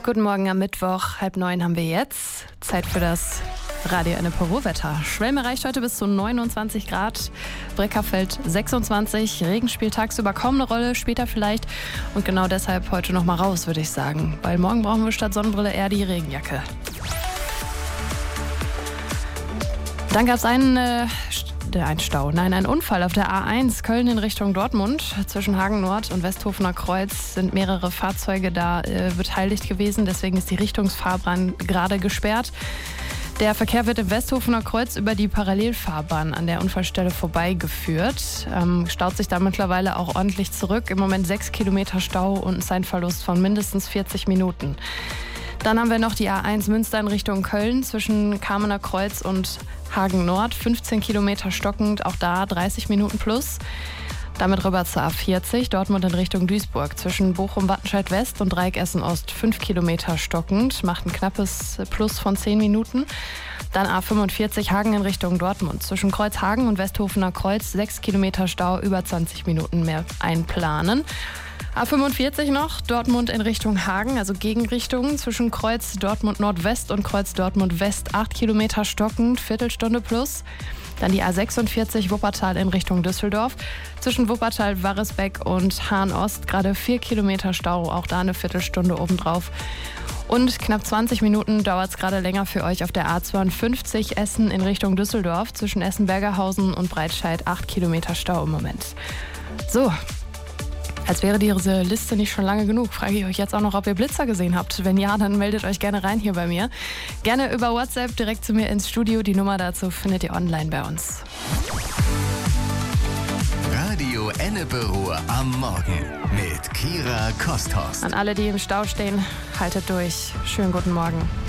Guten Morgen am Mittwoch, 8:30 haben wir jetzt. Zeit für das Radio Ennepe-Ruhr-Wetter. Schwelm erreicht heute bis zu 29 Grad, Breckerfeld 26, Regen spielt tagsüber kaum eine Rolle, später vielleicht. Und genau deshalb heute noch mal raus, würde ich sagen. Weil morgen brauchen wir statt Sonnenbrille eher die Regenjacke. Dann gab es einen Unfall auf der A1 Köln in Richtung Dortmund. Zwischen Hagen Nord und Westhofener Kreuz sind mehrere Fahrzeuge da beteiligt gewesen. Deswegen ist die Richtungsfahrbahn gerade gesperrt. Der Verkehr wird im Westhofener Kreuz über die Parallelfahrbahn an der Unfallstelle vorbeigeführt. Staut sich da mittlerweile auch ordentlich zurück. Im Moment 6 Kilometer Stau und ein Zeitverlust von mindestens 40 Minuten. Dann haben wir noch die A1 Münster in Richtung Köln zwischen Kamener Kreuz und Hagen Nord. 15 Kilometer stockend, auch da 30 Minuten plus. Damit rüber zur A40, Dortmund in Richtung Duisburg. Zwischen Bochum-Wattenscheid West und Dreieck Essen Ost 5 Kilometer stockend, macht ein knappes Plus von 10 Minuten. Dann A45 Hagen in Richtung Dortmund. Zwischen Kreuzhagen und Westhofener Kreuz 6 Kilometer Stau, über 20 Minuten mehr einplanen. A45 noch, Dortmund in Richtung Hagen, also Gegenrichtung. Zwischen Kreuz Dortmund Nordwest und Kreuz Dortmund West 8 Kilometer stockend, Viertelstunde plus. Dann die A46 Wuppertal in Richtung Düsseldorf. Zwischen Wuppertal, Warresbeck und Hahn Ost gerade 4 Kilometer Stau, auch da eine Viertelstunde obendrauf. Und knapp 20 Minuten dauert es gerade länger für euch auf der A52 Essen in Richtung Düsseldorf. Zwischen Essen-Bergerhausen und Breitscheid 8 Kilometer Stau im Moment. So. Als wäre diese Liste nicht schon lange genug, frage ich euch jetzt auch noch, ob ihr Blitzer gesehen habt. Wenn ja, dann meldet euch gerne rein hier bei mir. Gerne über WhatsApp direkt zu mir ins Studio. Die Nummer dazu findet ihr online bei uns. Radio Ennepe-Ruhr am Morgen mit Kira Kosthorst. An alle, die im Stau stehen, haltet durch. Schönen guten Morgen.